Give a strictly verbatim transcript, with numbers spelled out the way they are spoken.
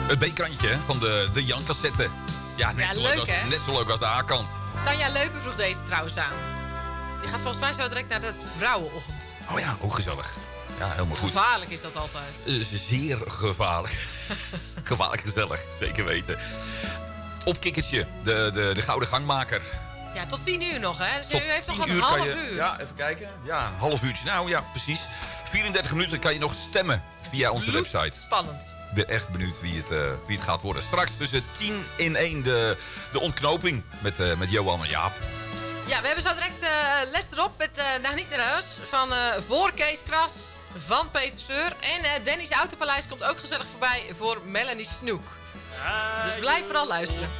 Het B-krantje hè, van de, de Jan-cassette. Ja, net, Ja, zo leuk, leuk als, hè? net zo leuk als de A-kant. Tanja Leupen vroeg deze trouwens aan. Die gaat volgens mij zo direct naar de vrouwenochtend. Oh ja, ook gezellig. Ja, helemaal goed. Gevaarlijk is dat altijd. Eh, Zeer gevaarlijk. Gevaarlijk gezellig, zeker weten. Opkikkertje, de, de, de gouden gangmaker. Ja, tot tien uur nog, hè? Dus Tot u heeft nog tien een uur half kan je, uur. Ja, even kijken. Ja, een half uurtje. Nou ja, precies. vierendertig minuten kan je nog stemmen via onze Bloed website. Spannend. Ik ben echt benieuwd wie het, uh, wie het gaat worden. Straks tussen tien in één de, de ontknoping met, uh, met Johan en Jaap. Ja, we hebben zo direct uh, les erop met uh, Dag niet naar huis. Van uh, voor Kees Kras, van Peter Steur. En uh, Dennis Autopaleis komt ook gezellig voorbij voor Melanie Snoek. Dus blijf vooral luisteren.